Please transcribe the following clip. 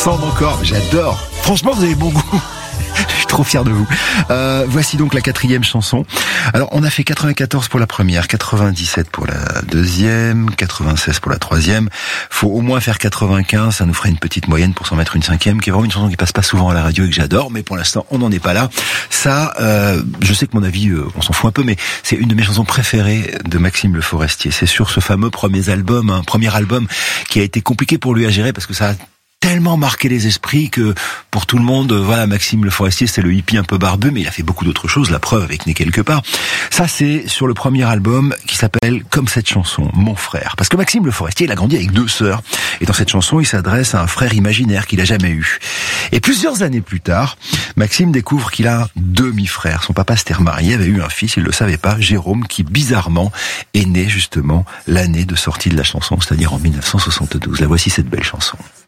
Ensemble encore, j'adore. Franchement, vous avez bon goût. Je suis trop fier de vous. Voici donc la 4e chanson. Alors, on a fait 94 pour la première, 97 pour la deuxième, 96 pour la troisième. Faut au moins faire 95, ça nous ferait une petite moyenne pour s'en mettre une 5e, qui est vraiment une chanson qui passe pas souvent à la radio et que j'adore, mais pour l'instant, on n'en est pas là. Ça, je sais que mon avis, on s'en fout un peu, mais c'est une de mes chansons préférées de Maxime Le Forestier. C'est sur ce fameux premier album qui a été compliqué pour lui à gérer parce que ça a tellement marqué les esprits que pour tout le monde, voilà, Maxime Le Forestier, c'est le hippie un peu barbu, mais il a fait beaucoup d'autres choses, la preuve avec Né quelque part. Ça, c'est sur le premier album qui s'appelle comme cette chanson, Mon frère. Parce que Maxime Le Forestier, il a grandi avec 2 sœurs. Et dans cette chanson, il s'adresse à un frère imaginaire qu'il a jamais eu. Et plusieurs années plus tard, Maxime découvre qu'il a un demi-frère. Son papa s'était remarié, avait eu un fils, il le savait pas, Jérôme, qui bizarrement est né justement l'année de sortie de la chanson, c'est-à-dire en 1972. La voici cette belle chanson.